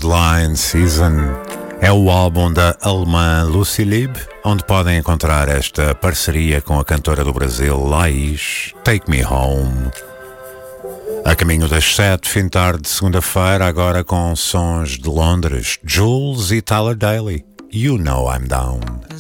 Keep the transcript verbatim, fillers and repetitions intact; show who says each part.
Speaker 1: Deadline Season é o álbum da alemã Lucy Lieb, onde podem encontrar esta parceria com a cantora do Brasil, Laís, Take Me Home. A caminho das sete, fim de tarde de segunda-feira, agora com sons de Londres, Jules e Tyler Daly, You Know I'm Down.